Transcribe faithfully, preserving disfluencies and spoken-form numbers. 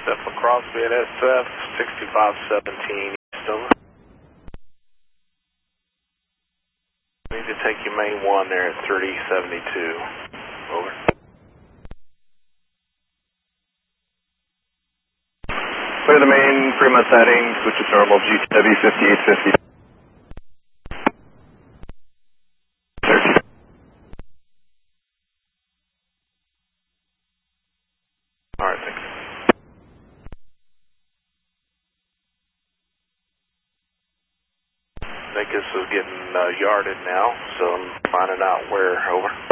Step across B N S F, sixty-five seventeen East, over. Need to take your main one there at thirty seventy-two, over. Clear the main, Fremont siding, switch to normal, G T W fifty-eight fifty. Alright, thanks. I think this is getting uh, yarded now, so I'm finding out where, over.